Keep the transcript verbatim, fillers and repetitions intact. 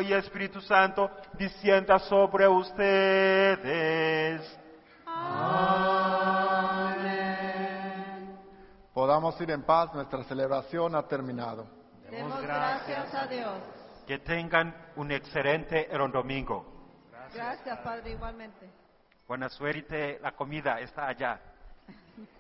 y Espíritu Santo descienda sobre ustedes. Amén. Podamos ir en paz, nuestra celebración ha terminado. Demos gracias a Dios. Que tengan un excelente domingo. Gracias, Padre, igualmente. Buena suerte, la comida está allá.